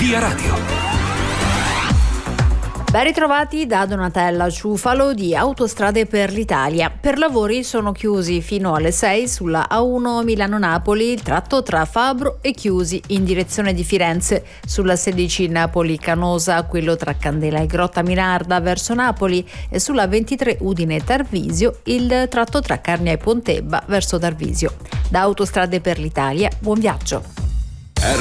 Via Radio. Ben ritrovati da Donatella Ciufalo di Autostrade per l'Italia. Per lavori sono chiusi fino alle 6 sulla A1 Milano-Napoli il tratto tra Fabro e Chiusi in direzione di Firenze, sulla 16 Napoli-Canosa quello tra Candela e Grotta Minarda verso Napoli e sulla 23 Udine-Tarvisio il tratto tra Carnia e Pontebba verso Tarvisio. Da Autostrade per l'Italia, buon viaggio!